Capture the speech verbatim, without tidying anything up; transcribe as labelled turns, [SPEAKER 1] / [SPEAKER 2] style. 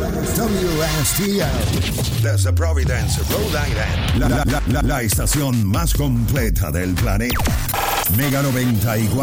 [SPEAKER 1] W S T L desde Providence, Rhode Island. La, la, la, la, la estación más completa del planeta. Mega noventa y cuatro.